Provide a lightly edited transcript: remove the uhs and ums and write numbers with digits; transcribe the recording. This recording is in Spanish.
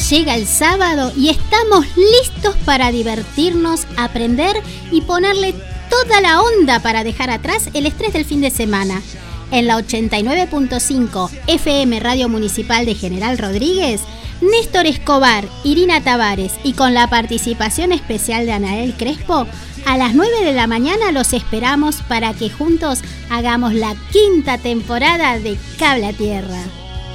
llega el sábado y estamos listos para divertirnos, aprender y ponerle toda la onda para dejar atrás el estrés del fin de semana. En la 89.5 FM Radio Municipal de General Rodríguez, Néstor Escobar, Irina Tavares y con la participación especial de Anael Crespo, a las 9 de la mañana los esperamos para que juntos hagamos la 5ª temporada de Cable a Tierra.